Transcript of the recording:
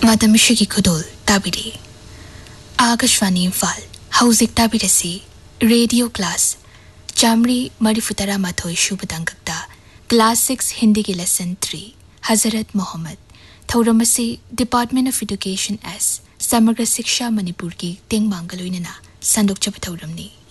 Madamishigi Kudol Tabiri Akashvani Imphal Hauzik Tabirasi Radio Class Chamri Marifutara Mathoi Shubhadankakta Class 6 Hindi ki Lesson 3 Hazrat Mohammed Thauramasi Department of Education S Samagra Siksha Manipur ki Tengmangaloinana Sandok Chapathauramni